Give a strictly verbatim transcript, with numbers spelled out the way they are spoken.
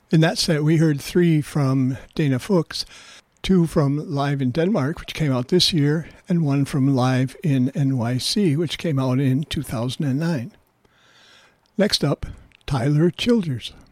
In that set, we heard three from Dana Fuchs, two from Live in Denmark, which came out this year, and one from Live in N Y C, which came out in two thousand nine. Next up, Tyler Childers.